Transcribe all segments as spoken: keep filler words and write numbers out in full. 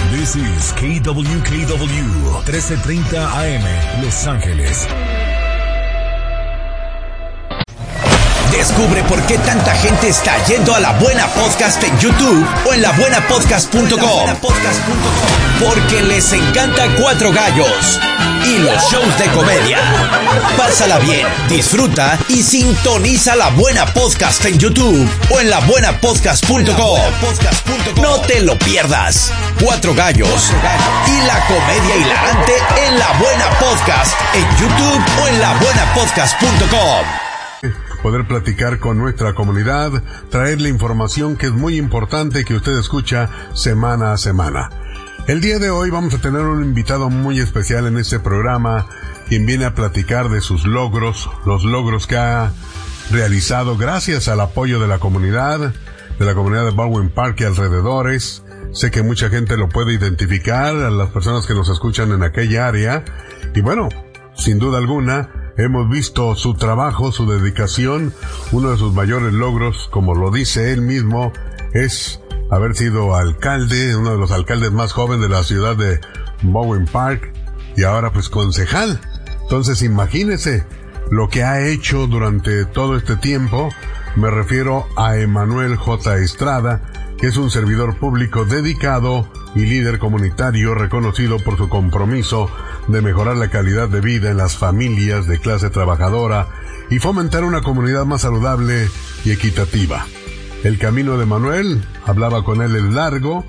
This is K W K W trece treinta A M, Los Ángeles. Descubre por qué tanta gente está yendo a La Buena Podcast en YouTube o en la buena podcast punto com. Porque les encanta Cuatro Gallos y los shows de comedia. Pásala bien, disfruta y sintoniza La Buena Podcast en YouTube o en la buena podcast punto com. No te lo pierdas. Cuatro Gallos y la comedia hilarante en La Buena Podcast en YouTube o en la buena podcast punto com. Poder platicar con nuestra comunidad, traerle información que es muy importante que usted escucha semana a semana. El día de hoy vamos a tener un invitado muy especial en este programa, quien viene a platicar de sus logros, los logros que ha realizado gracias al apoyo de la comunidad, de la comunidad de Baldwin Park y alrededores. Sé que mucha gente lo puede identificar, a las personas que nos escuchan en aquella área, y bueno, sin duda alguna, hemos visto su trabajo, su dedicación. Uno de sus mayores logros, como lo dice él mismo, es haber sido alcalde, uno de los alcaldes más jóvenes de la ciudad de Baldwin Park, y ahora pues concejal. Entonces imagínese lo que ha hecho durante todo este tiempo. Me refiero a Emanuel J. Estrada, que es un servidor público dedicado y líder comunitario reconocido por su compromiso de mejorar la calidad de vida en las familias de clase trabajadora y fomentar una comunidad más saludable y equitativa. El camino de Manuel, hablaba con él, es largo,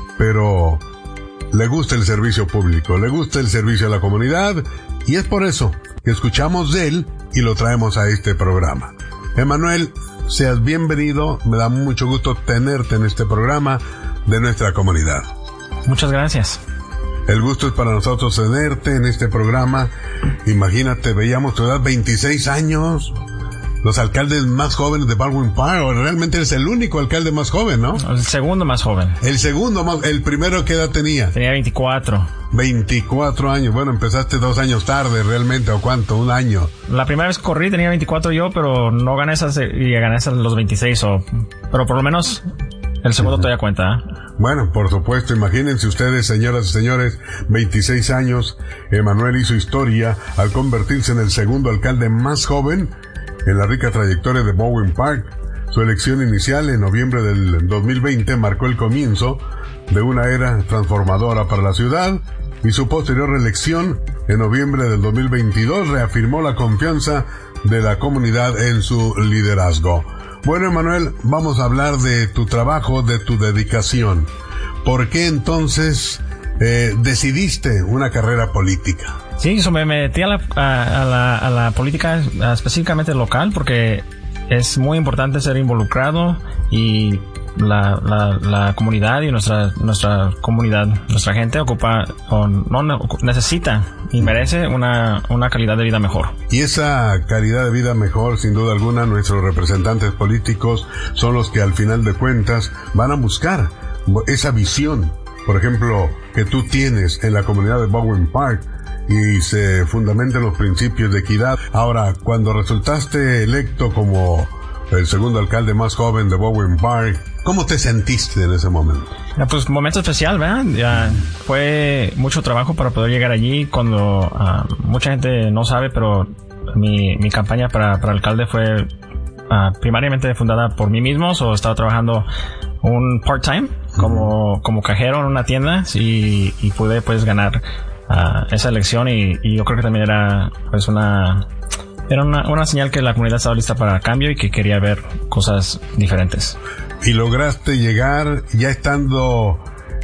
pero le gusta el servicio público, le gusta el servicio a la comunidad, y es por eso que escuchamos de él y lo traemos a este programa. Emanuel, seas bienvenido, me da mucho gusto tenerte en este programa de nuestra comunidad. Muchas gracias. El gusto es para nosotros tenerte en este programa. Imagínate, veíamos tu edad, veintiséis años, los alcaldes más jóvenes de Baldwin Park. Realmente eres el único alcalde más joven, ¿no? El segundo más joven. El segundo más, el primero, ¿qué edad tenía? Tenía veinticuatro. veinticuatro años, bueno, empezaste dos años tarde realmente, ¿o cuánto? Un año. La primera vez que corrí tenía veinticuatro yo, pero no gané esas, y gané esas los veintiséis, o, pero por lo menos el segundo uh-huh. todavía cuenta, ¿eh? Bueno, por supuesto, imagínense ustedes, señoras y señores, veintiséis años, Emanuel hizo historia al convertirse en el segundo alcalde más joven en la rica trayectoria de Baldwin Park. Su elección inicial en noviembre del dos mil veinte marcó el comienzo de una era transformadora para la ciudad, y su posterior reelección en noviembre del dos mil veintidós reafirmó la confianza de la comunidad en su liderazgo. Bueno, Emanuel, vamos a hablar de tu trabajo, de tu dedicación. ¿Por qué entonces eh, decidiste una carrera política? Sí, eso me metí a la, a, a la, a la política específicamente local, porque es muy importante ser involucrado, y la, la, la comunidad y nuestra nuestra comunidad, nuestra gente ocupa o no, no necesita y merece una, una calidad de vida mejor. Y esa calidad de vida mejor, sin duda alguna, nuestros representantes políticos son los que al final de cuentas van a buscar esa visión, por ejemplo, que tú tienes en la comunidad de Baldwin Park, y se fundamenta en los principios de equidad. Ahora, cuando resultaste electo como el segundo alcalde más joven de Baldwin Park, ¿cómo te sentiste en ese momento? Ya, pues momento especial, ¿verdad? Ya fue mucho trabajo para poder llegar allí, cuando uh, mucha gente no sabe, pero mi, mi campaña para, para alcalde fue uh, primariamente fundada por mí mismo. So, estaba trabajando un part-time como, uh-huh. como cajero en una tienda, y, y pude pues ganar uh, esa elección, y, y yo creo que también era pues una... Era una, una señal que la comunidad estaba lista para el cambio y que quería ver cosas diferentes. Y lograste llegar ya estando,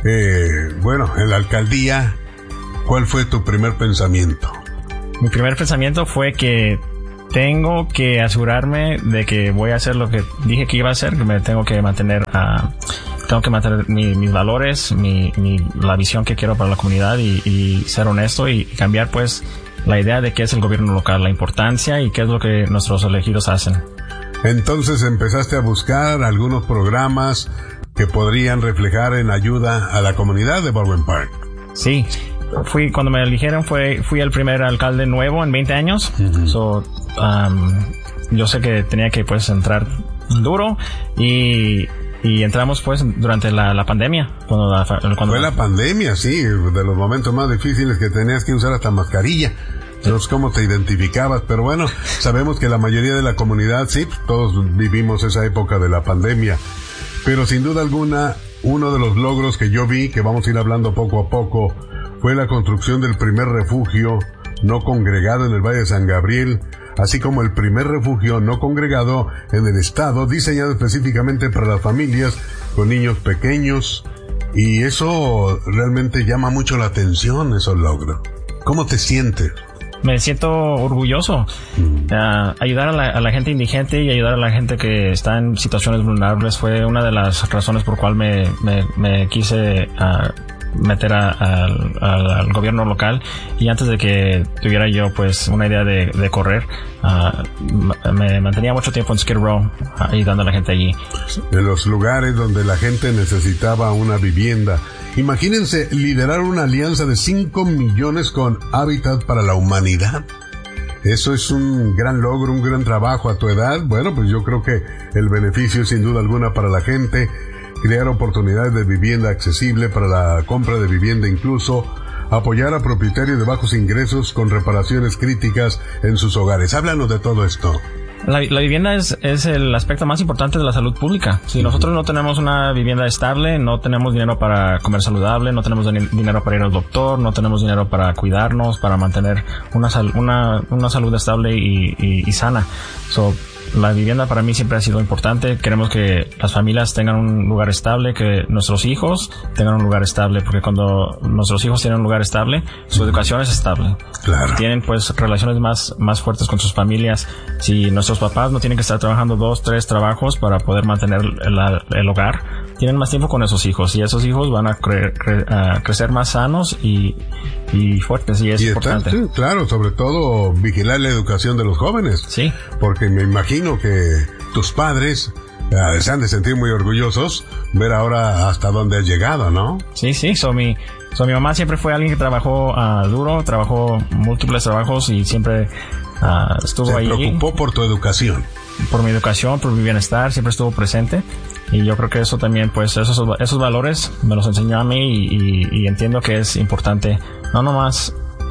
eh, bueno, en la alcaldía. ¿Cuál fue tu primer pensamiento? Mi primer pensamiento fue que tengo que asegurarme de que voy a hacer lo que dije que iba a hacer, que me tengo que mantener, uh, tengo que mantener mi, mis valores, mi, mi, la visión que quiero para la comunidad, y, y ser honesto, y, y cambiar pues la idea de qué es el gobierno local, la importancia y qué es lo que nuestros elegidos hacen. Entonces empezaste a buscar algunos programas que podrían reflejar en ayuda a la comunidad de Baldwin Park. Sí, fui cuando me eligieron fue fui el primer alcalde nuevo en veinte años. Uh-huh. So, um, yo sé que tenía que pues entrar duro y y entramos pues durante la, la pandemia. Cuando la, cuando Fue la pandemia, sí, de los momentos más difíciles que tenías que usar hasta mascarilla. Entonces, ¿cómo te identificabas? Pero bueno, sabemos que la mayoría de la comunidad, sí, todos vivimos esa época de la pandemia. Pero sin duda alguna, uno de los logros que yo vi, que vamos a ir hablando poco a poco, fue la construcción del primer refugio no congregado en el Valle de San Gabriel, así como el primer refugio no congregado en el estado, diseñado específicamente para las familias con niños pequeños. Y eso realmente llama mucho la atención, esos logros. ¿Cómo te sientes? Me siento orgulloso. Uh, ayudar a la, a la gente indigente y ayudar a la gente que está en situaciones vulnerables fue una de las razones por cual me, me, me quise uh, meter a, a, al, al gobierno local. Y antes de que tuviera yo pues una idea de, de correr, uh, me mantenía mucho tiempo en Skid Row, ayudando a la gente allí. De los lugares donde la gente necesitaba una vivienda. Imagínense liderar una alianza de cinco millones con Hábitat para la Humanidad. Eso es un gran logro, un gran trabajo a tu edad. Bueno, pues yo creo que el beneficio es sin duda alguna para la gente. Crear oportunidades de vivienda accesible para la compra de vivienda, incluso apoyar a propietarios de bajos ingresos con reparaciones críticas en sus hogares. Háblanos de todo esto. La, la vivienda es, es el aspecto más importante de la salud pública. Si nosotros no tenemos una vivienda estable, no tenemos dinero para comer saludable, no tenemos dinero para ir al doctor, no tenemos dinero para cuidarnos, para mantener una, sal, una, una salud estable y, y, y sana. So, la vivienda para mí siempre ha sido importante. Queremos que las familias tengan un lugar estable, que nuestros hijos tengan un lugar estable, porque cuando nuestros hijos tienen un lugar estable, su educación es estable. Claro. Tienen pues relaciones más, más fuertes con sus familias. Si nuestros papás no tienen que estar trabajando dos, tres trabajos para poder mantener el, el hogar, tienen más tiempo con esos hijos, y esos hijos van a, cre, cre, a crecer más sanos y, y fuertes, y es y importante. Está, sí, claro, sobre todo vigilar la educación de los jóvenes. Sí. Porque me imagino que tus padres uh, se han de sentir muy orgullosos ver ahora hasta dónde has llegado, ¿no? Sí, sí, so mi, so mi mamá siempre fue alguien que trabajó uh, duro, trabajó múltiples trabajos y siempre uh, estuvo ahí. Se preocupó por tu educación. Por mi educación, por mi bienestar, siempre estuvo presente. Y yo creo que eso también, pues, esos, esos valores me los enseñó a mí y, y, y entiendo que es importante, no nomás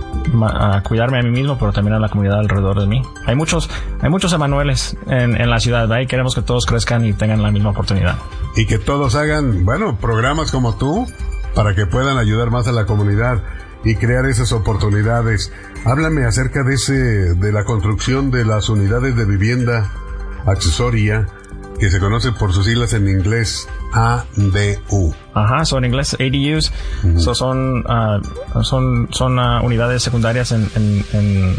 a cuidarme a mí mismo, pero también a la comunidad alrededor de mí. Hay muchos, hay muchos Emanueles en, en la ciudad, ¿verdad? Y queremos que todos crezcan y tengan la misma oportunidad. Y que todos hagan, bueno, programas como tú, para que puedan ayudar más a la comunidad y crear esas oportunidades. Háblame acerca de ese, de la construcción de las unidades de vivienda accesoria, que se conoce por sus siglas en inglés A D U. Ajá, son en inglés A D Us. Uh-huh. So son uh, son son uh, unidades secundarias en en, en,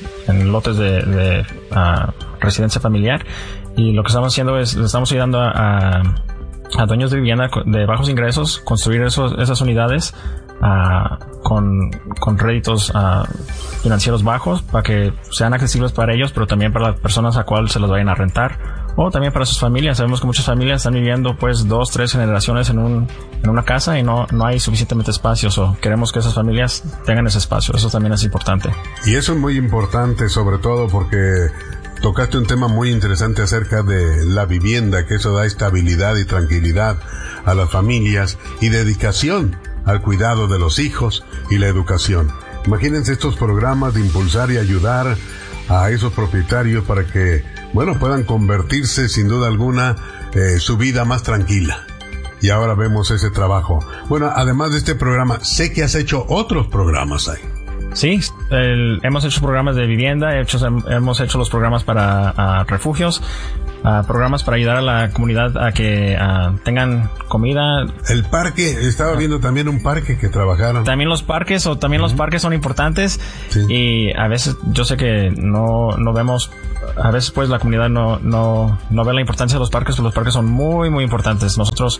en lotes de, de uh, residencia familiar, y lo que estamos haciendo es le estamos ayudando a, a, a dueños de vivienda de bajos ingresos construir esos, esas unidades uh, con con réditos uh, financieros bajos para que sean accesibles para ellos, pero también para las personas a cuales se las vayan a rentar, o también para sus familias. Sabemos que muchas familias están viviendo pues dos, tres generaciones en un en una casa y no no hay suficientemente espacio. So, queremos que esas familias tengan ese espacio. Eso también es importante. Y eso es muy importante, sobre todo porque tocaste un tema muy interesante acerca de la vivienda, que eso da estabilidad y tranquilidad a las familias y dedicación al cuidado de los hijos y la educación. Imagínense estos programas de impulsar y ayudar a esos propietarios para que, bueno, puedan convertirse sin duda alguna eh, su vida más tranquila. Y ahora vemos ese trabajo. Bueno, además de este programa, sé que has hecho otros programas ahí. Sí, el, hemos hecho programas de vivienda, hecho, hemos hecho los programas para uh, refugios, uh, programas para ayudar a la comunidad a que uh, tengan comida. El parque, estaba viendo también un parque que trabajaron. También los parques, o también uh-huh. los parques son importantes. Sí. Y a veces yo sé que no, no vemos, a veces pues la comunidad no, no, no ve la importancia de los parques, pero los parques son muy, muy importantes. Nosotros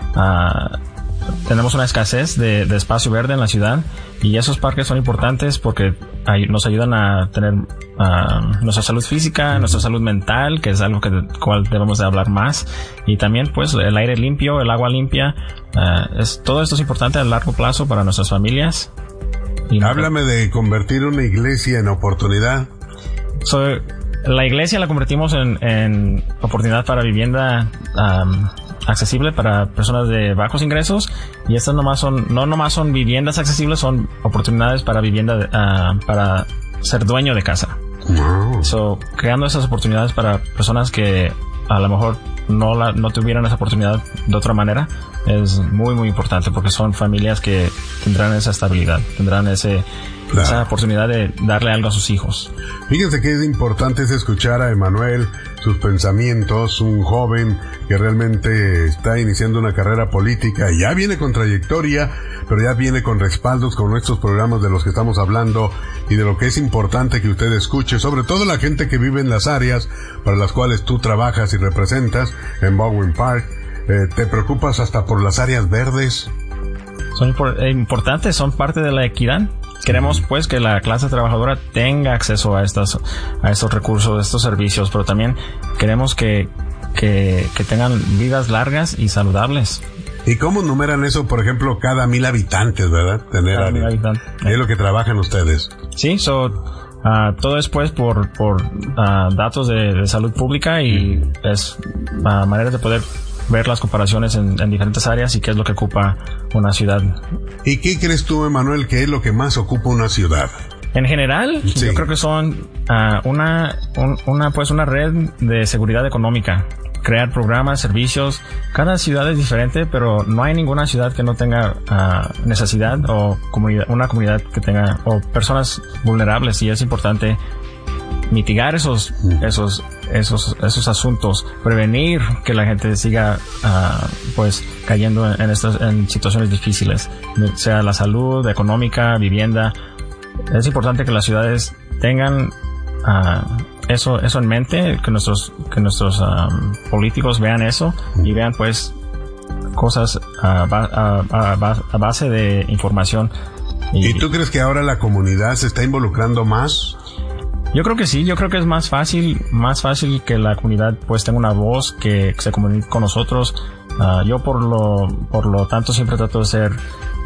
uh, tenemos una escasez de, de espacio verde en la ciudad, y esos parques son importantes porque ay, nos ayudan a tener uh, nuestra salud física, nuestra salud mental, que es algo que de cual debemos de hablar más, y también pues el aire limpio, el agua limpia. Uh, es, todo esto es importante a largo plazo para nuestras familias. Y háblame no, de convertir una iglesia en oportunidad. So, la iglesia la convertimos en, en oportunidad para vivienda um, accesible para personas de bajos ingresos, y estas nomás son, no nomás son viviendas accesibles, son oportunidades para vivienda, uh, para ser dueño de casa. Wow. So, creando esas oportunidades para personas que a lo mejor no la, no tuvieran esa oportunidad de otra manera, es muy muy importante, porque son familias que tendrán esa estabilidad, tendrán ese claro. esa oportunidad de darle algo a sus hijos. Fíjense que es importante es escuchar a Emanuel, sus pensamientos, un joven que realmente está iniciando una carrera política y ya viene con trayectoria, pero ya viene con respaldos con nuestros programas de los que estamos hablando y de lo que es importante que usted escuche, sobre todo la gente que vive en las áreas para las cuales tú trabajas y representas en Baldwin Park. Eh, ¿Te preocupas hasta por las áreas verdes? Son impor- eh, importantes, son parte de la equidad. Queremos pues que la clase trabajadora tenga acceso a estas, a estos recursos, a estos servicios, pero también queremos que, que, que tengan vidas largas y saludables. ¿Y cómo numeran eso, por ejemplo, cada mil habitantes, verdad? Tener cada mil habitantes. Es lo que trabajan ustedes. Sí, so, uh, todo es pues por, por uh, datos de, de salud pública, y es uh, maneras de poder ver las comparaciones en, en diferentes áreas y qué es lo que ocupa una ciudad. ¿Y qué crees tú, Emanuel, que es lo que más ocupa una ciudad? En general, sí. Yo creo que son uh, una, un, una, pues una red de seguridad económica. Crear programas, servicios. Cada ciudad es diferente, pero no hay ninguna ciudad que no tenga uh, necesidad o comunidad, una comunidad que tenga, o personas vulnerables, y es importante mitigar esos, esos, esos, esos asuntos, prevenir que la gente siga, uh, pues, cayendo en, en estas, en situaciones difíciles, sea la salud, económica, vivienda. Es importante que las ciudades tengan, uh, eso, eso en mente, que nuestros, que nuestros, um, políticos vean eso y vean, pues, cosas, uh, a, a, a, a base de información. Y, ¿Y tú crees que ahora la comunidad se está involucrando más? Yo creo que sí, yo creo que es más fácil, más fácil que la comunidad pues tenga una voz, que se comunique con nosotros. Uh, yo por lo, por lo tanto siempre trato de ser,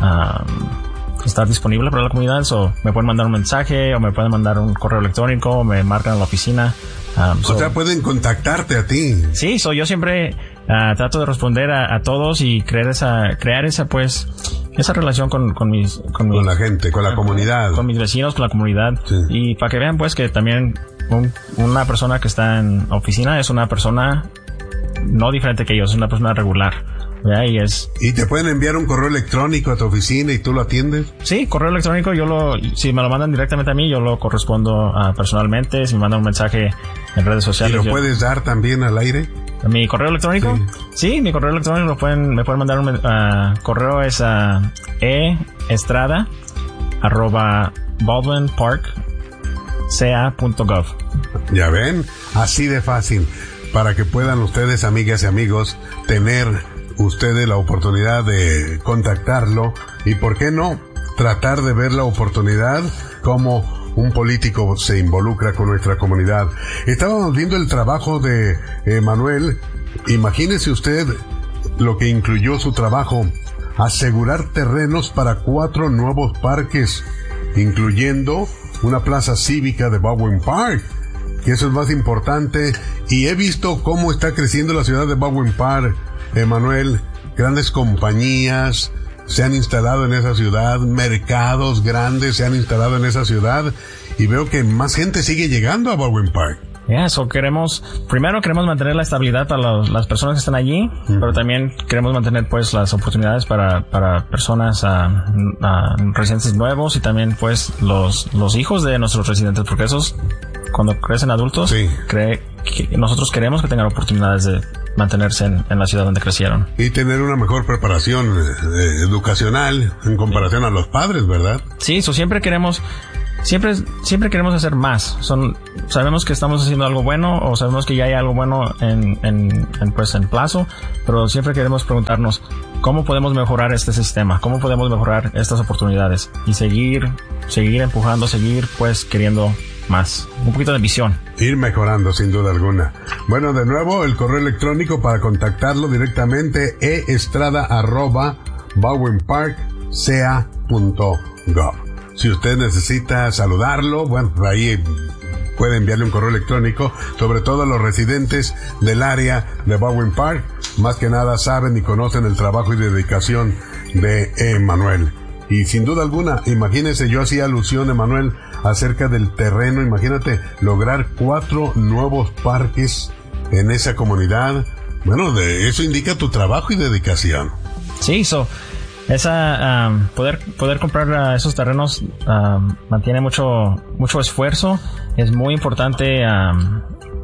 uh, estar disponible para la comunidad. So, me pueden mandar un mensaje, o me pueden mandar un correo electrónico, o me marcan a la oficina. Um, so, o sea, pueden contactarte a ti. Sí, so, yo siempre uh, trato de responder a, a todos y crear esa, crear esa pues, esa relación con, con mis, con, con mis, la gente, con la comunidad, con mis vecinos, con la comunidad, sí. Y para que vean pues que también un, una persona que está en oficina es una persona no diferente que ellos, es una persona regular, ¿verdad? Y es. ¿Y te pueden enviar un correo electrónico a tu oficina y tú lo atiendes? Sí, correo electrónico, yo lo, si me lo mandan directamente a mí, yo lo correspondo uh, personalmente. Si me mandan un mensaje en redes sociales. ¿Y lo yo, puedes dar también al aire? ¿Mi correo electrónico? Sí, sí, mi correo electrónico lo pueden, me pueden mandar un uh, correo, es a uh, eestrada arroba baldwin park c a punto gov. Ya ven, así de fácil, para que puedan ustedes, amigas y amigos, tener ustedes la oportunidad de contactarlo y, ¿por qué no?, tratar de ver la oportunidad como un político se involucra con nuestra comunidad. Estábamos viendo el trabajo de Emanuel. Imagínese usted lo que incluyó su trabajo: asegurar terrenos para cuatro nuevos parques, incluyendo una plaza cívica de Baldwin Park, que eso es más importante. Y he visto cómo está creciendo la ciudad de Baldwin Park, Emanuel. Grandes compañías se han instalado en esa ciudad, mercados grandes se han instalado en esa ciudad, y veo que más gente sigue llegando a Baldwin Park. Eso, yeah, queremos, primero queremos mantener la estabilidad para los, las personas que están allí, uh-huh. Pero también queremos mantener pues las oportunidades para, para personas, uh, uh, residentes nuevos, y también pues los, los hijos de nuestros residentes, porque esos, cuando crecen adultos, sí. cree que nosotros queremos que tengan oportunidades de mantenerse en, en la ciudad donde crecieron. Y tener una mejor preparación eh, educacional en comparación a los padres, ¿verdad? Sí, eso siempre queremos, siempre, siempre queremos hacer más. Son, sabemos que estamos haciendo algo bueno, o sabemos que ya hay algo bueno en, en, en pues en plazo, pero siempre queremos preguntarnos cómo podemos mejorar este sistema, cómo podemos mejorar estas oportunidades, y seguir, seguir empujando, seguir pues queriendo más, un poquito de visión. Ir mejorando, sin duda alguna. Bueno, de nuevo, el correo electrónico para contactarlo directamente, eestrada arroba baldwin park c a punto gov. Si usted necesita saludarlo, bueno, ahí puede enviarle un correo electrónico, sobre todo a los residentes del área de Baldwin Park. Más que nada saben y conocen el trabajo y dedicación de Emanuel. Y sin duda alguna, imagínese, yo hacía alusión, Emanuel, acerca del terreno. Imagínate lograr cuatro nuevos parques en esa comunidad. Bueno, de eso indica tu trabajo y dedicación. Sí, so, esa um, poder poder comprar uh, esos terrenos um, mantiene mucho mucho esfuerzo. Es muy importante um,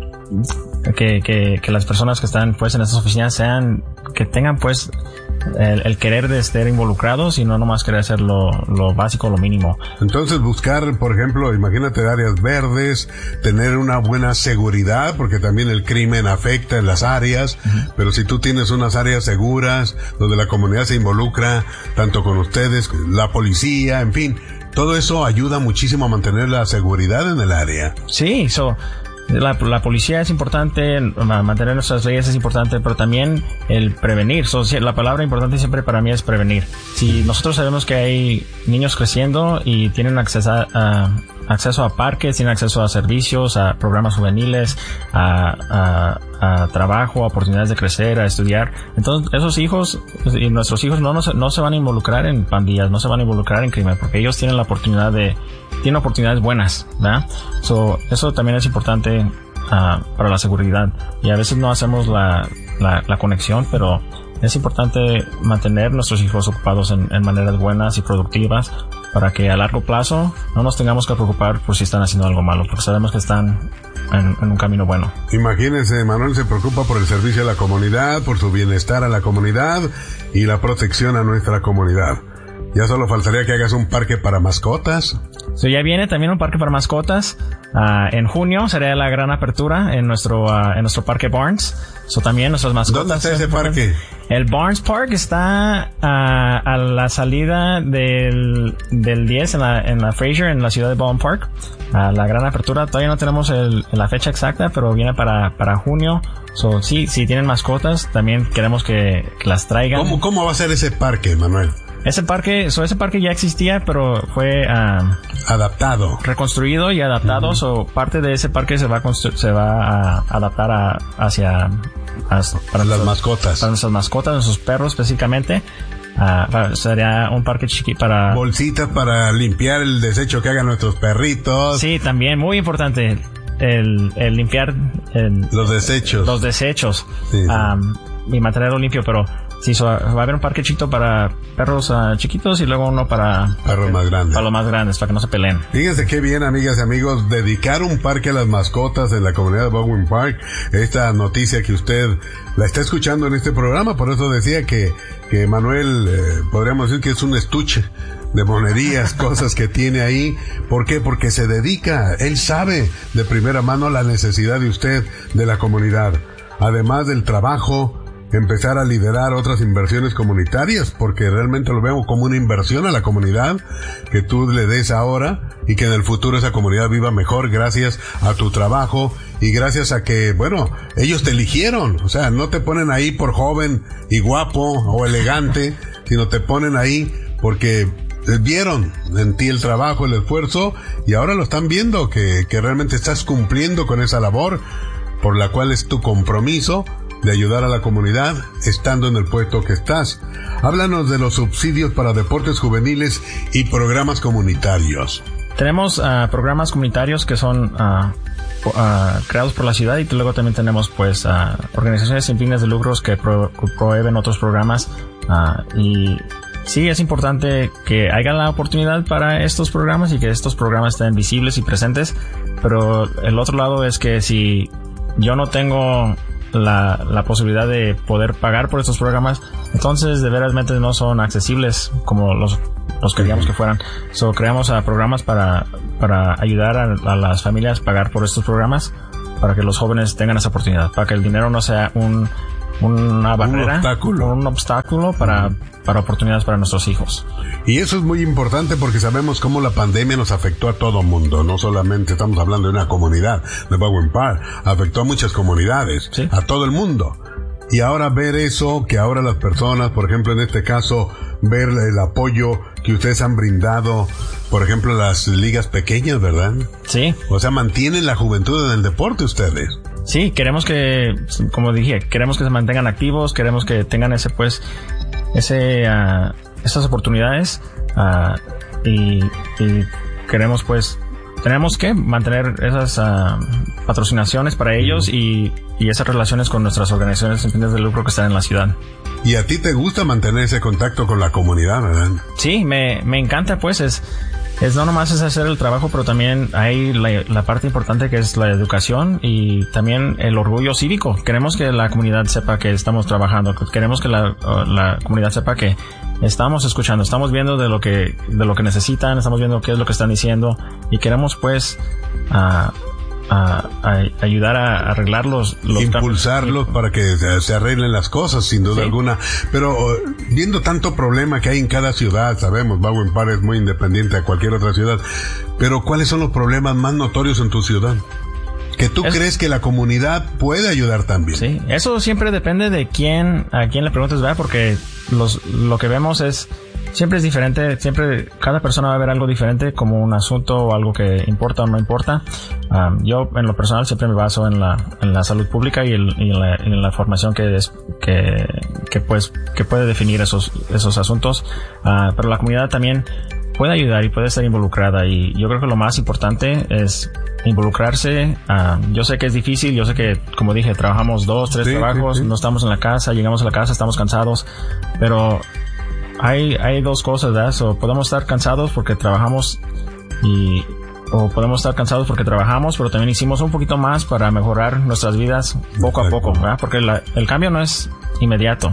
que, que que las personas que están pues en estas oficinas sean que tengan pues el, el querer de estar involucrados y no nomás querer hacer lo, lo básico, lo mínimo. Entonces buscar, por ejemplo, imagínate áreas verdes, tener una buena seguridad, porque también el crimen afecta en las áreas, uh-huh. Pero si tú tienes unas áreas seguras, donde la comunidad se involucra, tanto con ustedes, la policía, en fin, todo eso ayuda muchísimo a mantener la seguridad en el área. Sí, so... La, la policía es importante, mantener nuestras leyes es importante, pero también el prevenir. So, la palabra importante siempre para mí es prevenir. Si nosotros sabemos que hay niños creciendo y tienen acceso a, a, acceso a parques, tienen acceso a servicios, a programas juveniles, a, a, a trabajo, a oportunidades de crecer, a estudiar, entonces esos hijos y nuestros hijos no, no, no se van a involucrar en pandillas, no se van a involucrar en crimen, porque ellos tienen la oportunidad de tienen oportunidades buenas, ¿verdad? So, eso también es importante uh, para la seguridad. Y a veces no hacemos la, la, la conexión, pero es importante mantener nuestros hijos ocupados en, en maneras buenas y productivas para que a largo plazo no nos tengamos que preocupar por si están haciendo algo malo, porque sabemos que están en, en un camino bueno. Imagínense, Manuel se preocupa por el servicio a la comunidad, por su bienestar a la comunidad y la protección a nuestra comunidad. Ya solo faltaría que hagas un parque para mascotas. So, ya viene también un parque para mascotas. Uh, en junio será la gran apertura en nuestro uh, en nuestro parque Barnes. So, también nuestras mascotas. ¿Dónde está ese parque? El Barnes Park está uh, a la salida del del diez en la en la Fraser, en la ciudad de Baldwin Park. Uh, la gran apertura todavía no tenemos el, la fecha exacta, pero viene para para junio. So, sí, si tienen mascotas, también queremos que, que las traigan. ¿Cómo cómo va a ser ese parque, Manuel? Ese parque, so ese parque ya existía, pero fue uh, adaptado, reconstruido y adaptado. Uh-huh. So parte de ese parque se va a constru- se va a adaptar a, hacia a, para las mascotas, para nuestras mascotas, nuestros perros específicamente. Uh, para, sería un parque chiquito para bolsitas para limpiar el desecho que hagan nuestros perritos. Sí, también muy importante el, el limpiar el, los desechos, los desechos sí, um, y mantenerlo limpio, pero sí, so, va a haber un parque chiquito para perros uh, chiquitos y luego uno para perros más grandes. Para los más grandes, para que no se peleen. Fíjense qué bien, amigas y amigos, dedicar un parque a las mascotas en la comunidad de Baldwin Park. Esta noticia que usted la está escuchando en este programa, por eso decía que, que Manuel, eh, podríamos decir que es un estuche de monerías, cosas que tiene ahí. ¿Por qué? Porque se dedica, él sabe de primera mano la necesidad de usted, de la comunidad. Además del trabajo, empezar a liderar otras inversiones comunitarias, porque realmente lo veo como una inversión a la comunidad que tú le des ahora y que en el futuro esa comunidad viva mejor gracias a tu trabajo y gracias a que, bueno, ellos te eligieron, o sea, no te ponen ahí por joven y guapo o elegante, sino te ponen ahí porque vieron en ti el trabajo, el esfuerzo y ahora lo están viendo que, que realmente estás cumpliendo con esa labor por la cual es tu compromiso de ayudar a la comunidad estando en el puesto que estás. Háblanos de los subsidios para deportes juveniles y programas comunitarios. Tenemos uh, programas comunitarios que son uh, uh, creados por la ciudad y luego también tenemos pues uh, organizaciones sin fines de lucros que, pro- que prohíben otros programas uh, y sí, es importante que haya la oportunidad para estos programas y que estos programas estén visibles y presentes, pero el otro lado es que si yo no tengo La, la posibilidad de poder pagar por estos programas, entonces de verasmente no son accesibles como los, los queríamos que fueran. So, creamos uh, programas para, para ayudar a, a las familias a pagar por estos programas, para que los jóvenes tengan esa oportunidad, para que el dinero no sea un, una barrera, un obstáculo, un obstáculo para, para oportunidades para nuestros hijos. Y eso es muy importante porque sabemos cómo la pandemia nos afectó a todo mundo, no solamente estamos hablando de una comunidad de Baldwin Park, afectó a muchas comunidades, ¿sí? A todo el mundo. Y ahora ver eso, que ahora las personas, por ejemplo en este caso ver el apoyo que ustedes han brindado, por ejemplo, a las ligas pequeñas, ¿verdad? Sí. O sea, mantienen la juventud en el deporte ustedes. Sí, queremos que, como dije, queremos que se mantengan activos, queremos que tengan ese, pues, ese, uh, esas oportunidades, uh, y, y queremos, pues, tenemos que mantener esas uh, patrocinaciones para ellos y, y esas relaciones con nuestras organizaciones sin fines de lucro que están en la ciudad. Y a ti te gusta mantener ese contacto con la comunidad, ¿verdad? Sí, me, me encanta, pues, es, es no nomás es hacer el trabajo, pero también hay la, la parte importante que es la educación y también el orgullo cívico. Queremos que la comunidad sepa que estamos trabajando, queremos que la, la comunidad sepa que estamos escuchando, estamos viendo de lo que, de lo que necesitan, estamos viendo qué es lo que están diciendo y queremos, pues, a A, a ayudar a arreglar los, los impulsarlos para que se, se arreglen las cosas, sin duda sí. alguna. Pero uh, viendo tanto problema que hay en cada ciudad, sabemos, Baldwin Park es muy independiente a cualquier otra ciudad, pero ¿cuáles son los problemas más notorios en tu ciudad? Que tú es, crees que la comunidad puede ayudar también. Sí, eso siempre depende de quién, a quién le preguntes, ¿verdad? Porque los, lo que vemos es, siempre es diferente, siempre, cada persona va a ver algo diferente como un asunto o algo que importa o no importa. Um, yo, en lo personal, siempre me baso en la, en la salud pública y, el, y en, la, en la formación que es, que, que pues, que puede definir esos, esos asuntos. Uh, pero la comunidad también puede ayudar y puede estar involucrada y yo creo que lo más importante es involucrarse. Uh, yo sé que es difícil, yo sé que, como dije, trabajamos dos, tres sí, trabajos, sí, sí. no estamos en la casa, llegamos a la casa, estamos cansados, pero hay, hay dos cosas, ¿verdad? So, podemos estar cansados porque trabajamos y, o podemos estar cansados porque trabajamos, pero también hicimos un poquito más para mejorar nuestras vidas poco a poco, ¿verdad? Porque la, el cambio no es inmediato.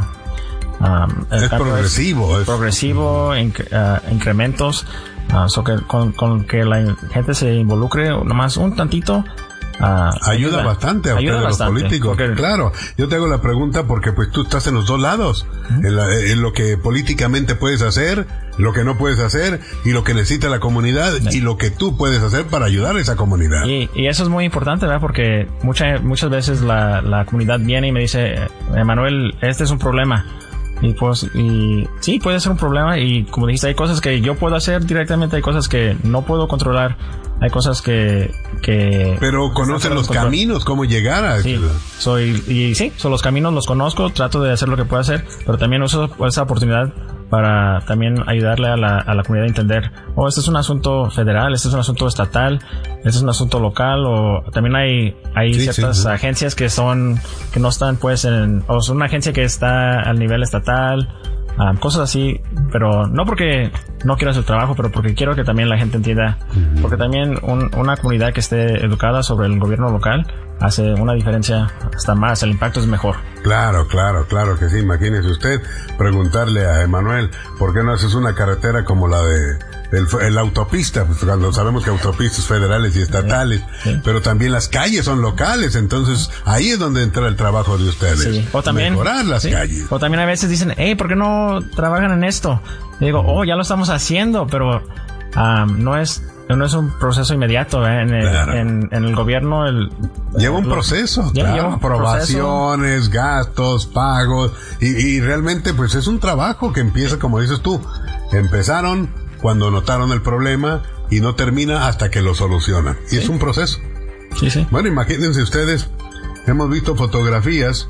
Um, el es progresivo. Es, es progresivo, inc- uh, incrementos, uh, so que con, con que la gente se involucre nomás un tantito. Uh, ayuda, ayuda bastante a ayuda ustedes bastante, los políticos. Porque, claro, yo te hago la pregunta porque pues tú estás en los dos lados, uh-huh. en, la, en lo que políticamente puedes hacer, lo que no puedes hacer y lo que necesita la comunidad sí. y lo que tú puedes hacer para ayudar a esa comunidad. Y, y eso es muy importante, ¿verdad? Porque mucha, muchas veces la, la comunidad viene y me dice, Emanuel, este es un problema. Y pues, y sí, puede ser un problema y como dijiste, hay cosas que yo puedo hacer directamente, hay cosas que no puedo controlar, hay cosas que... que Pero conocen los control. caminos, cómo llegar a... Sí, soy, y sí, son los caminos, los conozco, trato de hacer lo que puedo hacer, pero también uso esa oportunidad para también ayudarle a la, a la comunidad a entender, oh, este es un asunto federal, este es un asunto estatal, este es un asunto local, o también hay, hay sí, ciertas sí, sí. agencias que son, que no están pues en, o son una agencia que está al nivel estatal, um, cosas así, pero no porque no quiero hacer el trabajo, pero porque quiero que también la gente entienda, uh-huh. porque también un, una comunidad que esté educada sobre el gobierno local hace una diferencia hasta más, el impacto es mejor. Claro, claro, claro que sí. Imagínese usted preguntarle a Emanuel, ¿por qué no haces una carretera como la de el, el autopista? Pues cuando sabemos que autopistas federales y estatales, sí, sí. pero también las calles son locales, entonces ahí es donde entra el trabajo de ustedes. Sí. O también mejorar las sí. calles. O también a veces dicen, hey, ¿por qué no trabajan en esto? Y digo, oh, ya lo estamos haciendo, pero um, no es no es un proceso inmediato, ¿eh? En, el, claro. en, en el gobierno el, lleva un proceso, lleva, claro. lleva un aprobaciones, proceso. gastos, pagos y, y realmente pues es un trabajo que empieza, como dices tú, empezaron cuando notaron el problema y no termina hasta que lo solucionan y sí. es un proceso. Sí, sí. Bueno, imagínense ustedes, hemos visto fotografías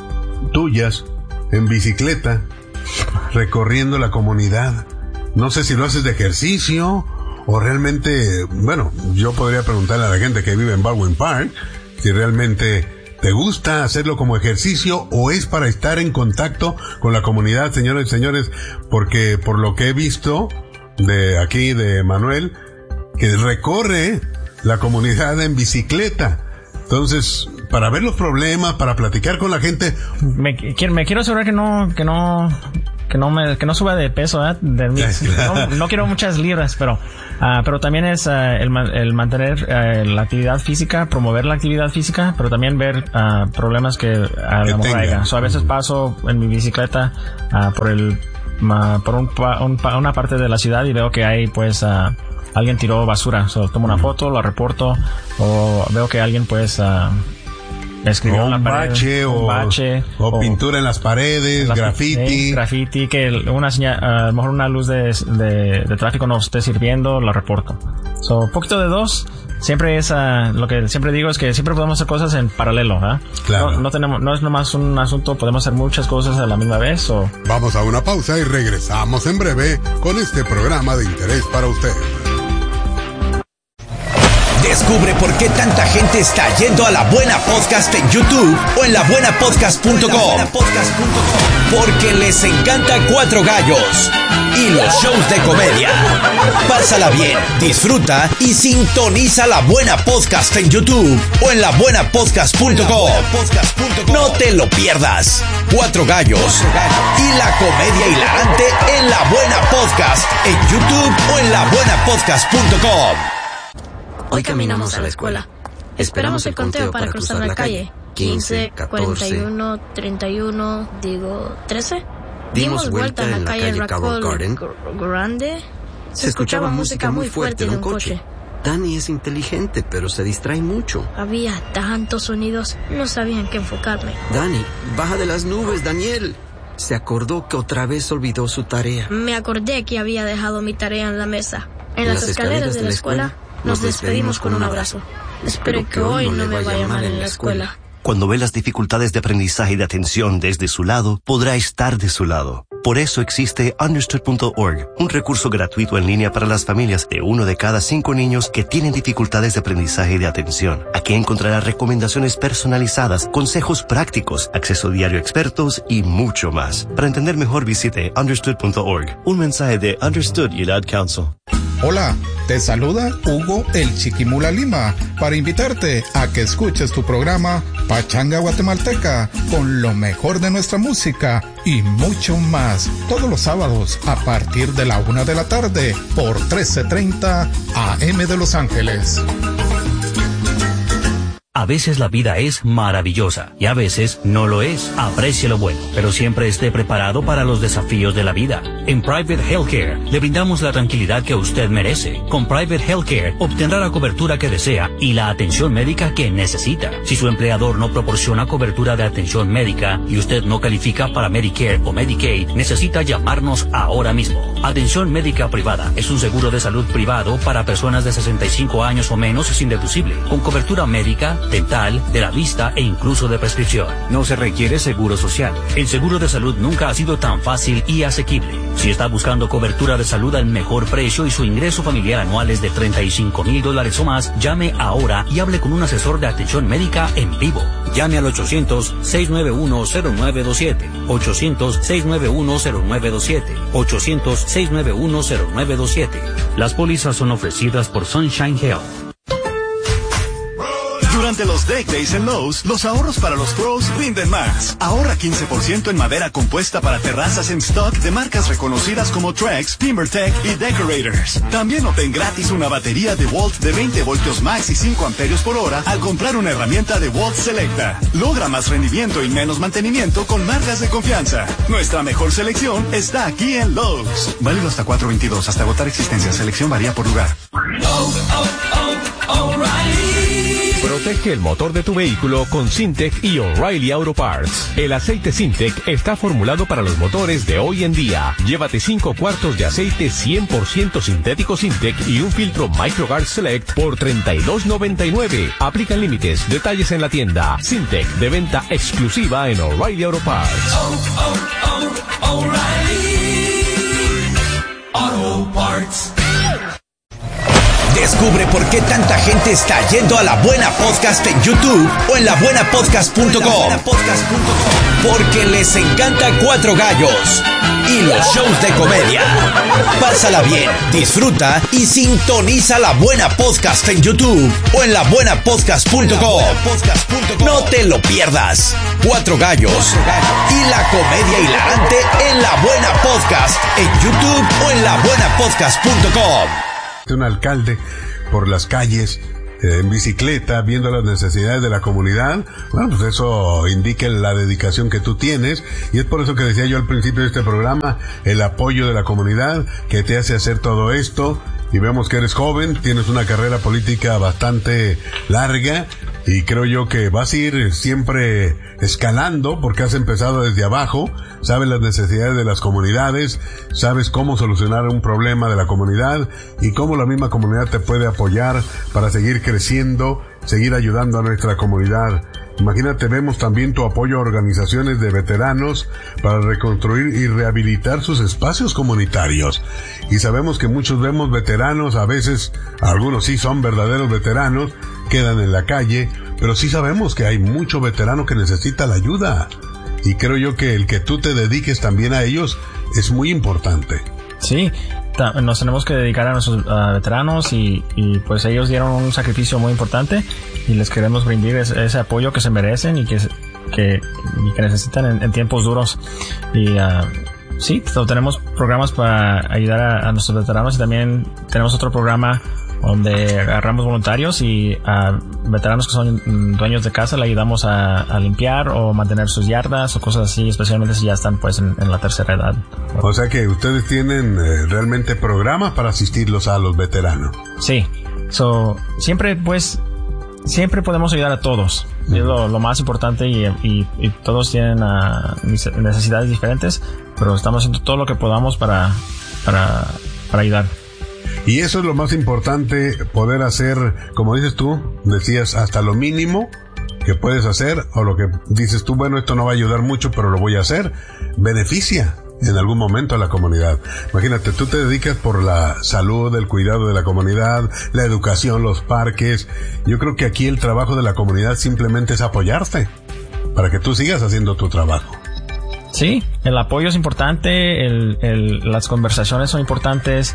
tuyas en bicicleta recorriendo la comunidad. No sé si lo haces de ejercicio o realmente, bueno, yo podría preguntarle a la gente que vive en Baldwin Park si realmente te gusta hacerlo como ejercicio o es para estar en contacto con la comunidad, señores y señores, porque por lo que he visto de aquí de Manuel, que recorre la comunidad en bicicleta. Entonces, para ver los problemas, para platicar con la gente. Me, me quiero asegurar que no, que no, que no me, que no suba de peso, ¿eh? De, no, no quiero muchas libras, pero, uh, pero también es uh, el, el mantener uh, la actividad física, promover la actividad física, pero también ver uh, problemas que a lo mejor haya. So, a veces paso en mi bicicleta uh, por el, uh, por un, un, una parte de la ciudad y veo que hay, pues, uh, alguien tiró basura. So, tomo una foto, la reporto, o veo que alguien, pues, uh, escribió o en la un pared, bache, un o, bache, o, o pintura en las paredes, las, graffiti. eh, graffiti, que una señal, a lo mejor una luz de, de, de tráfico no esté sirviendo, la reporto. So, poquito de dos. Siempre es, uh, lo que siempre digo es que siempre podemos hacer cosas en paralelo, ¿eh? Claro. No, no tenemos, no es nomás un asunto, podemos hacer muchas cosas a la misma vez, o... Vamos a una pausa y regresamos en breve con este programa de interés para usted. Descubre por qué tanta gente está yendo a La Buena Podcast en YouTube o en la buena podcast punto com. Porque les encanta Cuatro Gallos y los shows de comedia. Pásala bien, disfruta y sintoniza La Buena Podcast en YouTube o en la buena podcast punto com. No te lo pierdas. Cuatro Gallos y la comedia hilarante en La Buena Podcast en YouTube o en la buena podcast punto com. Hoy caminamos a la escuela. Esperamos el conteo para cruzar la calle. quince, cuarenta y uno, treinta y uno, digo, trece. Dimos vuelta en la calle Carroll Garden. Grande. Se escuchaba música muy fuerte de un coche. Danny es inteligente, pero se distrae mucho. Había tantos sonidos, no sabía en qué enfocarme. Danny, baja de las nubes, Daniel. Se acordó que otra vez olvidó su tarea. Me acordé que había dejado mi tarea en la mesa. En las escaleras de la escuela nos despedimos con un abrazo. Espero que hoy no me vaya mal en la escuela. Cuando ve las dificultades de aprendizaje y de atención desde su lado, podrá estar de su lado. Por eso existe understood punto org, un recurso gratuito en línea para las familias de uno de cada cinco niños que tienen dificultades de aprendizaje y de atención. Aquí encontrará recomendaciones personalizadas, consejos prácticos, acceso diario a expertos y mucho más. Para entender mejor, visite understood punto org. Un mensaje de Understood y el Ad Council. Hola, te saluda Hugo el Chiquimula Lima para invitarte a que escuches tu programa Pachanga Guatemalteca con lo mejor de nuestra música y mucho más todos los sábados a partir de la una de la tarde por trece treinta A M de Los Ángeles. A veces la vida es maravillosa y a veces no lo es. Aprecie lo bueno, pero siempre esté preparado para los desafíos de la vida. En Private Healthcare le brindamos la tranquilidad que usted merece. Con Private Healthcare obtendrá la cobertura que desea y la atención médica que necesita. Si su empleador no proporciona cobertura de atención médica y usted no califica para Medicare o Medicaid, necesita llamarnos ahora mismo. Atención médica privada es un seguro de salud privado para personas de sesenta y cinco años o menos sin deducible, con cobertura médica, dental, de la vista e incluso de prescripción. No se requiere seguro social. El seguro de salud nunca ha sido tan fácil y asequible. Si está buscando cobertura de salud al mejor precio y su ingreso familiar anual es de treinta y cinco mil dólares o más, llame ahora y hable con un asesor de atención médica en vivo. Llame al ochocientos, seis nueve uno, cero nueve dos siete, ochocientos, seis nueve uno, cero nueve dos siete, ochocientos, seis nueve uno, cero nueve dos siete. Las pólizas son ofrecidas por Sunshine Health. Durante los Deck Days en Lowe's, los ahorros para los pros rinden más. Ahorra quince por ciento en madera compuesta para terrazas en stock de marcas reconocidas como Trex, TimberTech y Decorators. También obtén gratis una batería DeWalt de veinte voltios max y cinco amperios por hora al comprar una herramienta DeWalt Selecta. Logra más rendimiento y menos mantenimiento con marcas de confianza. Nuestra mejor selección está aquí en Lowe's. Válido hasta cuatro veintidós, hasta agotar existencia. Selección varía por lugar. Oh, oh, oh, O'Reilly. Protege el motor de tu vehículo con Syntec y O'Reilly Auto Parts. El aceite Syntec está formulado para los motores de hoy en día. Llévate cinco cuartos de aceite cien por ciento sintético Syntec y un filtro MicroGuard Select por treinta y dos noventa y nueve. Aplican límites. Detalles en la tienda. Syntec, de venta exclusiva en O'Reilly Auto Parts. Oh, oh, oh, O'Reilly Auto Parts. Descubre por qué tanta gente está yendo a La Buena Podcast en YouTube o en la buena podcast punto com. Porque les encanta Cuatro Gallos y los shows de comedia. Pásala bien, disfruta y sintoniza La Buena Podcast en YouTube o en la buena podcast punto com. No te lo pierdas. Cuatro Gallos y la comedia hilarante en La Buena Podcast en YouTube o en la buena podcast punto com. Un alcalde por las calles eh, en bicicleta viendo las necesidades de la comunidad. Bueno, pues eso indica la dedicación que tú tienes, y es por eso que decía yo al principio de este programa, el apoyo de la comunidad que te hace hacer todo esto. Y vemos que eres joven, tienes una carrera política bastante larga, Y creo yo que vas a ir siempre escalando porque has empezado desde abajo, sabes las necesidades de las comunidades, sabes cómo solucionar un problema de la comunidad y cómo la misma comunidad te puede apoyar para seguir creciendo, seguir ayudando a nuestra comunidad. Imagínate, vemos también tu apoyo a organizaciones de veteranos para reconstruir y rehabilitar sus espacios comunitarios. Y sabemos que muchos vemos veteranos, a veces, algunos sí son verdaderos veteranos, quedan en la calle, pero sí sabemos que hay mucho veterano que necesita la ayuda. Y creo yo que el que tú te dediques también a ellos es muy importante. Sí, nos tenemos que dedicar a nuestros uh, veteranos y, y pues ellos dieron un sacrificio muy importante y les queremos brindar ese, ese apoyo que se merecen y que, que, y que necesitan en, en tiempos duros. Y uh, sí, tenemos programas para ayudar a, a nuestros veteranos y también tenemos otro programa donde agarramos voluntarios y a veteranos que son dueños de casa le ayudamos a, a limpiar o mantener sus yardas o cosas así, especialmente si ya están pues en, en la tercera edad. O sea que ustedes tienen eh, realmente programas para asistirlos a los veteranos. Sí, so, siempre pues siempre podemos ayudar a todos. Uh-huh. Es lo, lo más importante y, y, y todos tienen uh, necesidades diferentes, pero estamos haciendo todo lo que podamos para, para, para ayudar. Y eso es lo más importante, poder hacer, como dices tú, decías, hasta lo mínimo que puedes hacer, o lo que dices tú, bueno, esto no va a ayudar mucho, pero lo voy a hacer, beneficia en algún momento a la comunidad. Imagínate, tú te dedicas por la salud, el cuidado de la comunidad, la educación, los parques. Yo creo que aquí el trabajo de la comunidad simplemente es apoyarte, para que tú sigas haciendo tu trabajo. Sí, el apoyo es importante, el, el, las conversaciones son importantes,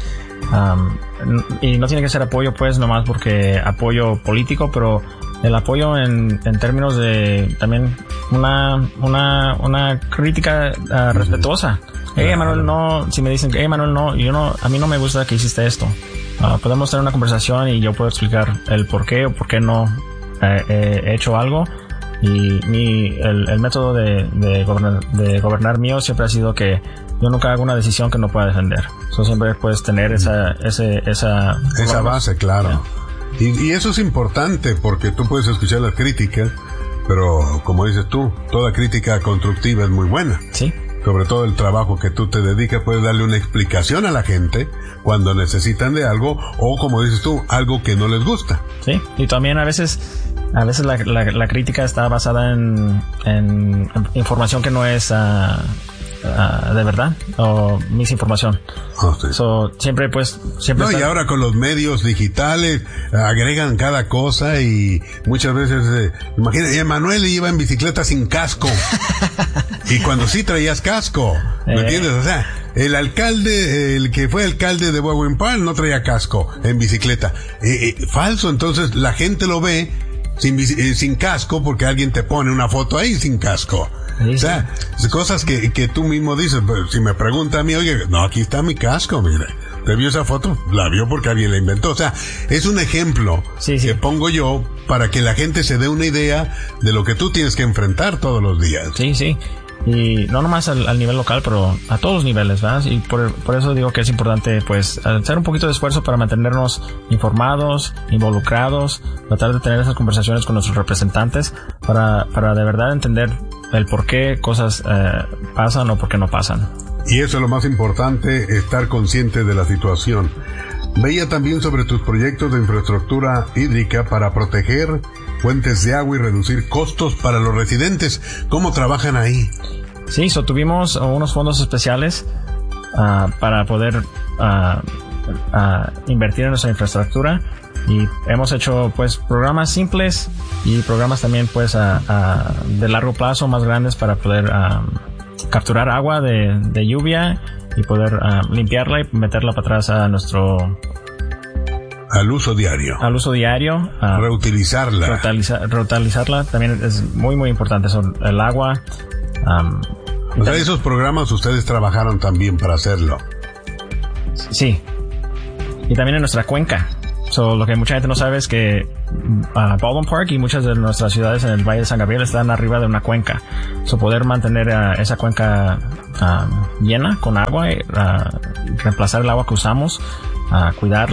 um, y no tiene que ser apoyo pues nomás porque apoyo político, pero el apoyo en, en términos de también una, una, una crítica uh, respetuosa. Hey, Manuel, no, si me dicen que, hey, Manuel, no, yo no, a mí no me gusta que hiciste esto. Uh, podemos tener una conversación y yo puedo explicar el por qué o por qué no eh, he hecho algo. Y mi, el, el método de, de, gobernar, de gobernar mío siempre ha sido que yo nunca hago una decisión que no pueda defender. So, siempre puedes tener esa, ese, esa, esa base, claro. Yeah. Y, y eso es importante porque tú puedes escuchar las críticas, pero como dices tú, toda crítica constructiva es muy buena. Sí. Sobre todo el trabajo que tú te dedicas, puedes darle una explicación a la gente cuando necesitan de algo, o como dices tú, algo que no les gusta. Sí, y también a veces, a veces la, la, la crítica está basada en, en información que no es uh, uh, de verdad, o misinformación. Oh, sí. So, siempre pues, siempre no, está... y ahora con los medios digitales agregan cada cosa y muchas veces, eh, imagínate, Manuel iba en bicicleta sin casco. Y cuando sí traías casco, ¿me eh. entiendes? O sea, el alcalde, el que fue alcalde de Bowen Park no traía casco en bicicleta. Eh, eh, falso, entonces la gente lo ve sin, eh, sin casco porque alguien te pone una foto ahí sin casco. Sí, o sea, sí. Cosas que, que tú mismo dices, pues, si me pregunta a mí, oye, no, aquí está mi casco, mire. ¿Te vio esa foto? La vio porque alguien la inventó. O sea, es un ejemplo sí, sí. que pongo yo para que la gente se dé una idea de lo que tú tienes que enfrentar todos los días. Sí, sí. Y no nomás al, al nivel local, pero a todos los niveles, ¿verdad? Y por, por eso digo que es importante, pues, hacer un poquito de esfuerzo para mantenernos informados, involucrados, tratar de tener esas conversaciones con nuestros representantes para, para de verdad entender el por qué cosas eh, pasan o por qué no pasan. Y eso es lo más importante, estar consciente de la situación. Veía también sobre tus proyectos de infraestructura hídrica para proteger fuentes de agua y reducir costos para los residentes. ¿Cómo trabajan ahí? Sí, so, tuvimos unos fondos especiales uh, para poder uh, uh, invertir en nuestra infraestructura y hemos hecho pues programas simples y programas también pues uh, uh, de largo plazo más grandes para poder uh, capturar agua de, de lluvia y poder uh, limpiarla y meterla para atrás a nuestro... Al uso diario. Al uso diario. Uh, reutilizarla. Reutilizar, reutilizarla también es muy, muy importante. Son el agua. Um, o sea, esos programas ustedes trabajaron también para hacerlo. Sí. Y también en nuestra cuenca. So, lo que mucha gente no sabe es que uh, Baldwin Park y muchas de nuestras ciudades en el Valle de San Gabriel están arriba de una cuenca. So, poder mantener uh, esa cuenca uh, llena con agua y uh, reemplazar el agua que usamos, uh, cuidarla,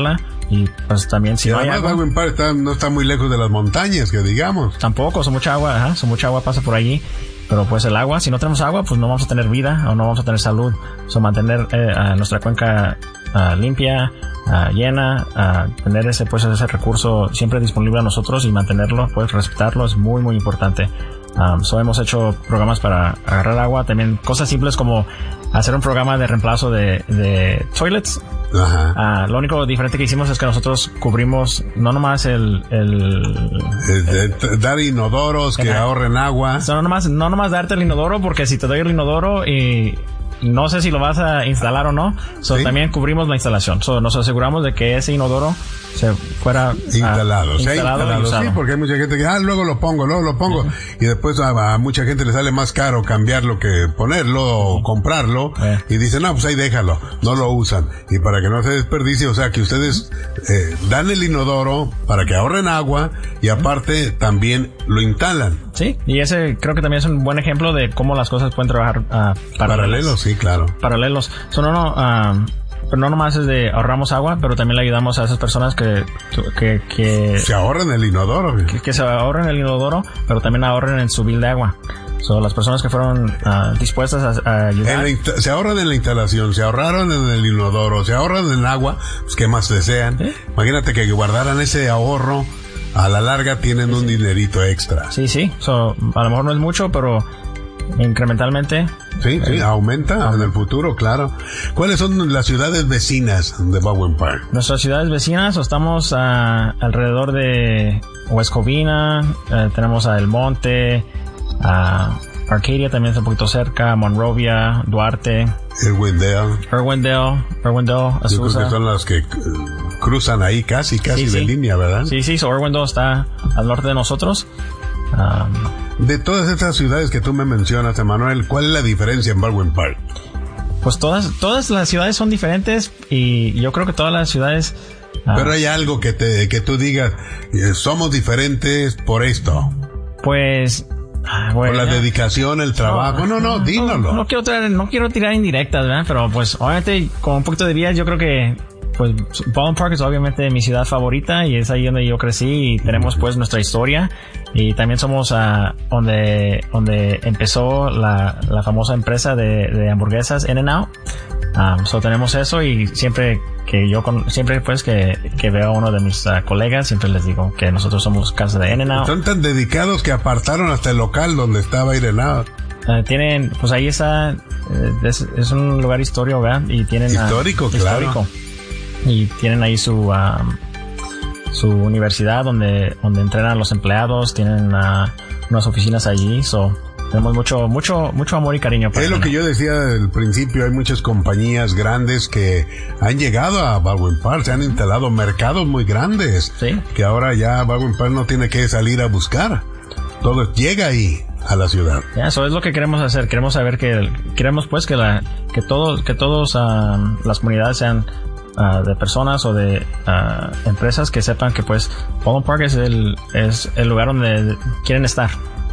Y pues también si y no además, hay agua... Baldwin Park está, no está muy lejos de las montañas, que digamos. Tampoco, son mucha agua, ajá, son mucha agua pasa por allí. Pero pues el agua, si no tenemos agua, pues no vamos a tener vida o no vamos a tener salud. O sea, mantener eh, a nuestra cuenca uh, limpia, uh, llena, uh, tener ese pues ese recurso siempre disponible a nosotros y mantenerlo, pues respetarlo es muy muy importante. Um, so hemos hecho programas para agarrar agua, también cosas simples como hacer un programa de reemplazo de, de toilets. Ajá. Uh, lo único diferente que hicimos es que nosotros cubrimos no nomás el... el, el, el dar inodoros que ahorren agua. So, no, nomás, no nomás darte el inodoro, porque si te doy el inodoro y no sé si lo vas a instalar o no, so, ¿sí? También cubrimos la instalación. So, nos aseguramos de que ese inodoro se fuera instalado, uh, ¿sí? instalado, instalado sí, porque hay mucha gente que ah, luego lo pongo, luego lo pongo, uh-huh. y después a, a mucha gente le sale más caro cambiarlo que ponerlo o comprarlo, uh-huh. y dicen, no, pues ahí déjalo, no lo usan, y para que no se desperdicie, o sea, que ustedes eh, dan el inodoro para que ahorren agua y aparte también lo instalan. Sí, y ese creo que también es un buen ejemplo de cómo las cosas pueden trabajar uh, paralelos, sí, claro. Paralelos. So, no, no, uh, pero no nomás es de ahorramos agua, pero también le ayudamos a esas personas que que, que se ahorren el inodoro. Que, que se ahorren el inodoro, pero también ahorren en su bill de agua. So, las personas que fueron uh, dispuestas a, a ayudar. Insta- se ahorran en la instalación, se ahorraron en el inodoro, se ahorran en agua, pues qué más desean. ¿Sí? Imagínate que guardaran ese ahorro, a la larga tienen sí, un sí. dinerito extra. Sí, sí. So, a lo mejor no es mucho, pero incrementalmente. Sí, sí, aumenta en el futuro, claro. ¿Cuáles son las ciudades vecinas de Baldwin Park? Nuestras ciudades vecinas, estamos uh, alrededor de West Covina, uh, tenemos a El Monte, uh, Arcadia también está un poquito cerca, Monrovia, Duarte, Irwindale, Irwindale, Irwindale, Azusa. Yo creo que son las que uh, cruzan ahí casi, casi sí, de sí. línea, ¿verdad? Sí, sí, so Irwindale está al norte de nosotros. Um, de todas estas ciudades que tú me mencionas, Emanuel, ¿cuál es la diferencia en Baldwin Park? Pues todas, todas las ciudades son diferentes y yo creo que todas las ciudades... Uh, Pero hay algo que te, que tú digas, eh, somos diferentes por esto. Pues... Bueno, por la dedicación, el trabajo. No, no, no dínoslo. No, no quiero tirar, no quiero tirar indirectas, ¿verdad? Pero pues obviamente con un poquito de vida yo creo que pues Baldwin Park es obviamente mi ciudad favorita y es ahí donde yo crecí y tenemos pues nuestra historia y también somos uh, donde donde empezó la, la famosa empresa de, de hamburguesas In-N-Out. Um, so tenemos eso y siempre que yo con, siempre pues que, que veo a uno de mis uh, colegas siempre les digo que nosotros somos casa de In-N-Out. Son tan dedicados que apartaron hasta el local donde estaba In-N-Out. Uh, tienen, pues ahí está, uh, es, es un lugar histórico, ¿verdad? Y tienen, histórico, uh, claro. Histórico. Y tienen ahí su um, su universidad donde donde entrenan a los empleados, tienen uh, unas oficinas allí, so tenemos mucho mucho mucho amor y cariño para es lo que yo decía al principio, hay muchas compañías grandes que han llegado a Baldwin Park, se han instalado mercados muy grandes, ¿sí? Que ahora ya Baldwin Park no tiene que salir a buscar, todo llega ahí a la ciudad. Ya, eso es lo que queremos hacer, queremos saber que queremos pues que la que todos que todos uh, las comunidades sean Uh, de personas o de uh, empresas que sepan que pues Baldwin Park es el es el lugar donde quieren estar.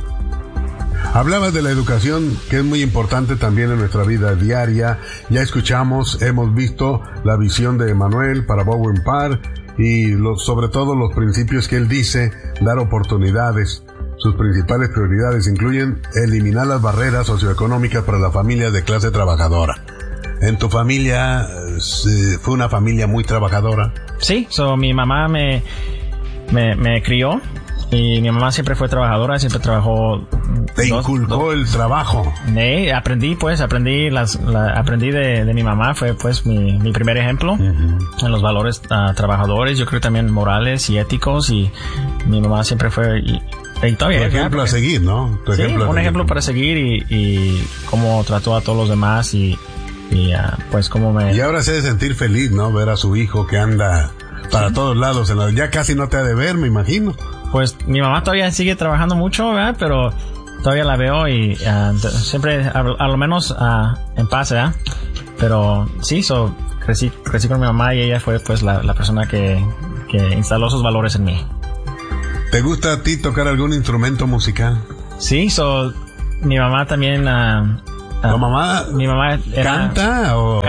Hablabas de la educación, que es muy importante también en nuestra vida diaria. Ya escuchamos, hemos visto la visión de Emanuel para Baldwin Park y los, sobre todo los principios que él dice, dar oportunidades. Sus principales prioridades incluyen eliminar las barreras socioeconómicas para las familias de clase trabajadora. ¿En tu familia fue una familia muy trabajadora? Sí, so, mi mamá me, me, me crió y mi mamá siempre fue trabajadora, siempre trabajó. ¿Te dos, inculcó dos, el trabajo? Sí, aprendí pues, aprendí las, la, aprendí de, de mi mamá, fue pues mi, mi primer ejemplo uh-huh. en los valores uh, trabajadores, yo creo también morales y éticos y mi mamá siempre fue... Y, y todavía, tu ejemplo porque, a seguir, ¿no? Tu sí, ejemplo un a ejemplo para seguir y, y cómo trató a todos los demás y Y uh, pues como me... Y ahora se debe sentir feliz, ¿no? Ver a su hijo que anda para sí. todos lados. En la... Ya casi no te ha de ver, me imagino. Pues mi mamá todavía sigue trabajando mucho, ¿verdad? Pero todavía la veo y uh, siempre, a, a lo menos uh, en paz, ¿verdad? Pero sí, so, crecí, crecí con mi mamá y ella fue pues la, la persona que, que instaló esos valores en mí. ¿Te gusta a ti tocar algún instrumento musical? Sí, so, mi mamá también... Uh, ¿Tu mamá, mi mamá era, canta o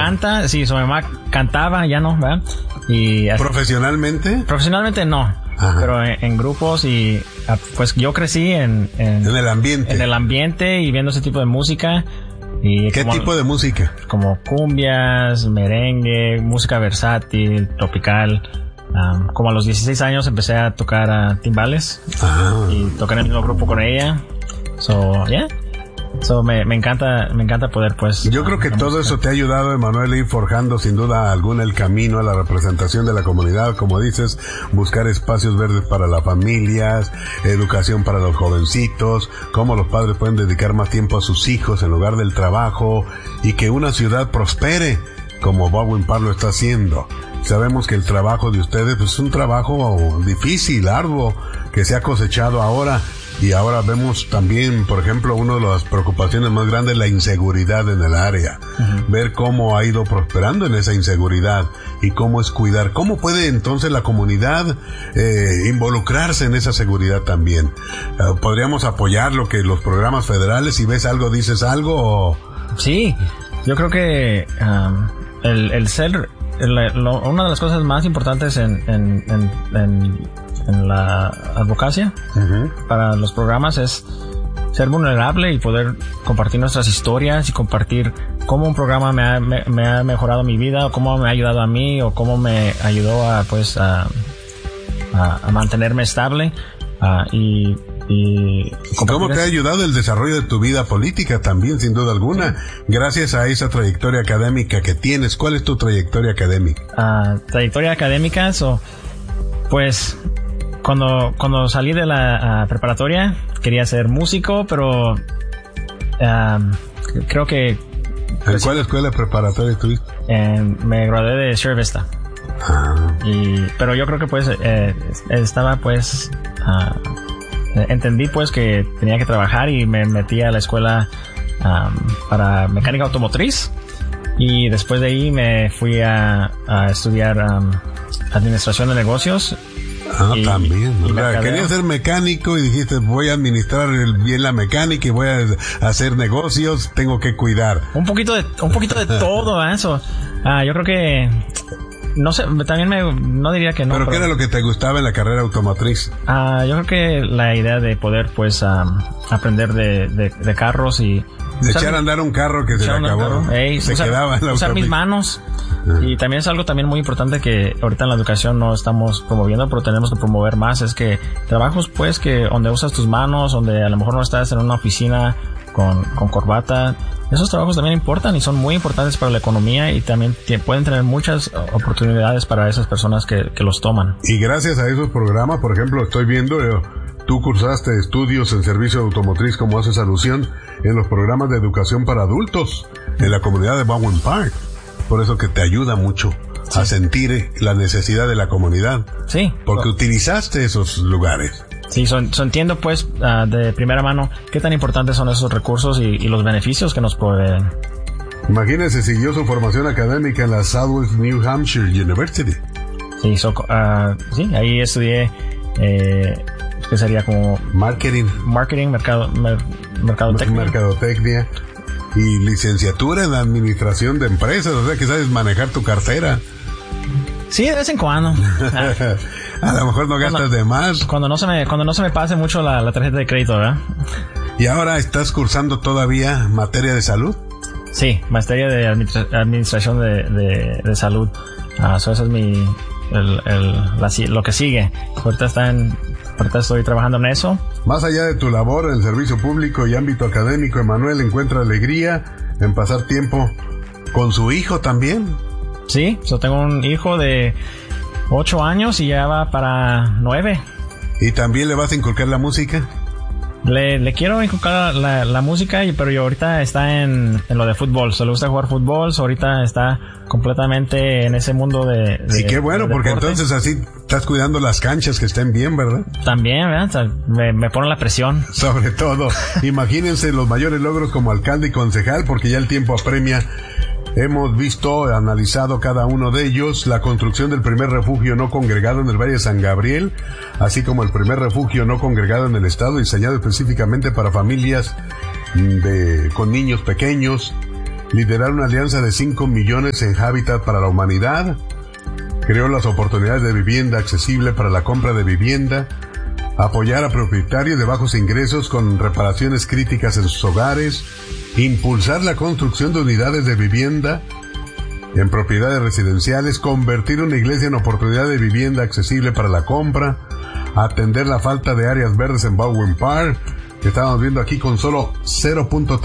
canta, sí, su mamá cantaba, ya no, ¿verdad? Y ¿Profesionalmente? Profesionalmente no, Ajá. pero en, en grupos y pues yo crecí en, en... En el ambiente. En el ambiente y viendo ese tipo de música. Y ¿Qué como, tipo de música? Como cumbias, merengue, música versátil, tropical. Um, como a los dieciséis años empecé a tocar uh, timbales ah. y tocar en el mismo grupo con ella. So, yeah. So, me, me encanta, me encanta poder, pues. Yo creo que todo eso te ha ayudado, Emanuel, a ir forjando sin duda alguna el camino a la representación de la comunidad, como dices, buscar espacios verdes para las familias, educación para los jovencitos, cómo los padres pueden dedicar más tiempo a sus hijos en lugar del trabajo y que una ciudad prospere, como Baldwin Park lo está haciendo. Sabemos que el trabajo de ustedes pues, es un trabajo difícil, arduo, que se ha cosechado ahora. Y ahora vemos también, por ejemplo, una de las preocupaciones más grandes, la inseguridad en el área. Uh-huh. Ver cómo ha ido prosperando en esa inseguridad y cómo es cuidar. ¿Cómo puede entonces la comunidad eh, involucrarse en esa seguridad también? Uh, ¿Podríamos apoyar lo que los programas federales? Si ves algo, dices algo. O... Sí, yo creo que um, el, el ser... El, lo, una de las cosas más importantes en... en, en, en en la advocacia uh-huh. para los programas es ser vulnerable y poder compartir nuestras historias y compartir cómo un programa me ha, me, me ha mejorado mi vida o cómo me ha ayudado a mí o cómo me ayudó a pues a, a, a mantenerme estable uh, y y ¿Cómo te ha ayudado el desarrollo de tu vida política también, sin duda alguna, gracias a esa trayectoria académica que tienes? ¿Cuál es tu trayectoria académica? Uh, trayectoria académica, so, pues Cuando cuando salí de la uh, preparatoria quería ser músico, pero uh, creo que... ¿En pues, cuál escuela preparatoria estuviste? Eh, me gradué de Sierra Vista. Ah. Y, pero yo creo que pues eh, estaba pues... Uh, entendí pues que tenía que trabajar y me metí a la escuela um, para mecánica automotriz. Y después de ahí me fui a, a estudiar um, administración de negocios. Ah, y, también. Y o sea, querías ser mecánico y dijiste, voy a administrar el, bien la mecánica y voy a hacer negocios, tengo que cuidar. Un poquito de, un poquito de todo eso. Ah, yo creo que, no sé, también me, no diría que no. ¿Pero, pero qué era lo que te gustaba en la carrera automotriz? Ah, yo creo que la idea de poder, pues, um, aprender de, de, de carros y... De usar, echar a andar un carro que se le acabó. Ey, se usar, quedaba en la usar mis manos. Uh-huh. Y también es algo también muy importante que ahorita en la educación no estamos promoviendo, pero tenemos que promover más. Es que trabajos, pues, que donde usas tus manos, donde a lo mejor no estás en una oficina con, con corbata. Esos trabajos también importan y son muy importantes para la economía y también t- pueden tener muchas oportunidades para esas personas que, que los toman. Y gracias a esos programas, por ejemplo, estoy viendo... Yo, tú cursaste estudios en servicio automotriz, como haces alusión, en los programas de educación para adultos en la comunidad de Baldwin Park. Por eso que te ayuda mucho sí. a sentir la necesidad de la comunidad. Sí. Porque oh. utilizaste esos lugares. Sí, son, son entiendo pues uh, de primera mano qué tan importantes son esos recursos y, y los beneficios que nos proveen. Imagínese, siguió su formación académica en la Southwest New Hampshire University. Sí, so, uh, sí ahí estudié... Eh, que sería como marketing marketing mercado mer, mercadotecnia mercadotecnia y licenciatura en administración de empresas, o sea que sabes manejar tu cartera. Sí, de vez en cuando. A lo mejor no gastas cuando, de más cuando no se me cuando no se me pase mucho la, la tarjeta de crédito, ¿verdad? Y ahora estás cursando todavía materia de salud. Sí, materia de administra- administración de, de, de salud. Ah, so eso es mi el, el la, lo que sigue. Ahorita está en Ahorita estoy trabajando en eso. Más allá de tu labor en el servicio público y ámbito académico, Emanuel encuentra alegría en pasar tiempo con su hijo también. Sí, yo tengo un hijo de ocho años y ya va para nueve. ¿Y también le vas a inculcar la música? Le, le quiero inculcar la, la música, pero yo ahorita está en, en lo de fútbol. Solo le gusta jugar fútbol, so ahorita está completamente en ese mundo de, de y qué bueno, de porque entonces así estás cuidando las canchas que estén bien, ¿verdad? También, ¿verdad? O sea, me, me ponen la presión. Sobre todo, imagínense los mayores logros como alcalde y concejal, porque ya el tiempo apremia. Hemos visto, analizado cada uno de ellos, la construcción del primer refugio no congregado en el Valle de San Gabriel, así como el primer refugio no congregado en el estado, diseñado específicamente para familias de, con niños pequeños. liderar una alianza de cinco millones en Hábitat para la Humanidad, creó las oportunidades de vivienda accesible para la compra de vivienda, apoyar a propietarios de bajos ingresos con reparaciones críticas en sus hogares, impulsar la construcción de unidades de vivienda en propiedades residenciales, convertir una iglesia en oportunidad de vivienda accesible para la compra, atender la falta de áreas verdes en Baldwin Park, que estamos viendo aquí con solo cero punto tres